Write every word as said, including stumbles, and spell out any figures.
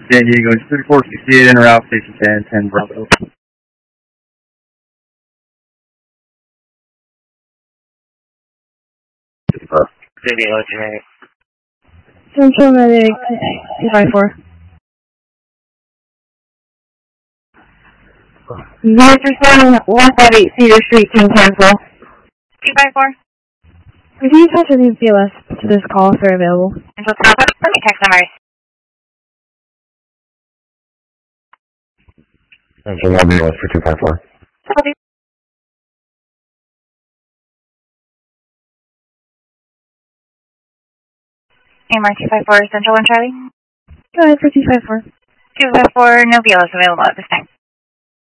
San Diego, thirty-four sixty-eight en route, station ten, ten Bravo. San Diego, generic. Central Medic, two five four. Mister Seven, one five eight Cedar Street, King Cancel. two five four. Could you touch the B L S to this call if they're available? Central Southwest, let me text numbers. Central one B L S for two five four. Copy. A M R two five four, Central one Charlie. Go ahead for two five four. two five four, no B L S available at this time.